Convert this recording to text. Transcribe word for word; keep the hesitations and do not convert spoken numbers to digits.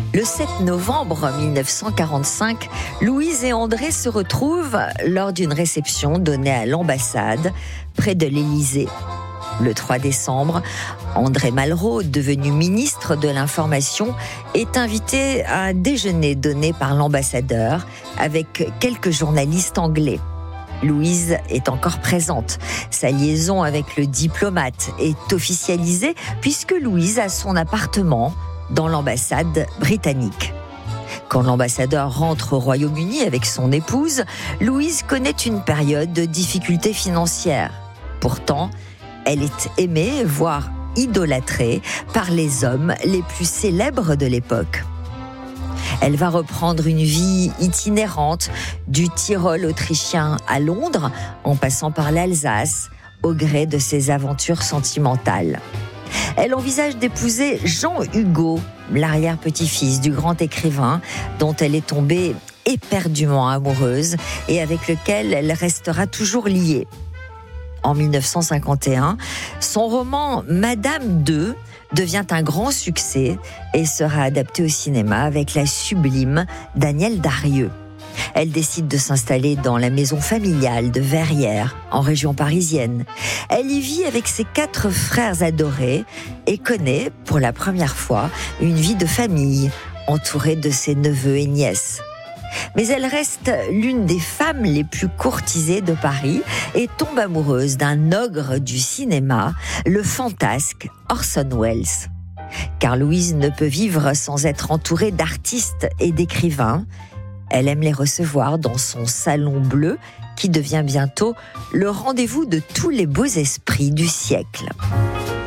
Le sept novembre mille neuf cent quarante-cinq, Louise et André se retrouvent lors d'une réception donnée à l'ambassade près de l'Élysée. Le trois décembre, André Malraux, devenu ministre de l'Information, est invité à un déjeuner donné par l'ambassadeur avec quelques journalistes anglais. Louise est encore présente. Sa liaison avec le diplomate est officialisée puisque Louise a son appartement dans l'ambassade britannique. Quand l'ambassadeur rentre au Royaume-Uni avec son épouse, Louise connaît une période de difficultés financières. Pourtant, elle est aimée, voire idolâtrée, par les hommes les plus célèbres de l'époque. Elle va reprendre une vie itinérante, du Tyrol autrichien à Londres, en passant par l'Alsace, au gré de ses aventures sentimentales. Elle envisage d'épouser Jean Hugo, l'arrière-petit-fils du grand écrivain, dont elle est tombée éperdument amoureuse et avec lequel elle restera toujours liée. En mille neuf cent cinquante et un, son roman Madame deux devient un grand succès et sera adapté au cinéma avec la sublime Danielle Darrieux. Elle décide de s'installer dans la maison familiale de Verrières, en région parisienne. Elle y vit avec ses quatre frères adorés et connaît, pour la première fois, une vie de famille, entourée de ses neveux et nièces. Mais elle reste l'une des femmes les plus courtisées de Paris et tombe amoureuse d'un ogre du cinéma, le fantasque Orson Welles. Car Louise ne peut vivre sans être entourée d'artistes et d'écrivains. Elle aime les recevoir dans son salon bleu, qui devient bientôt le rendez-vous de tous les beaux esprits du siècle.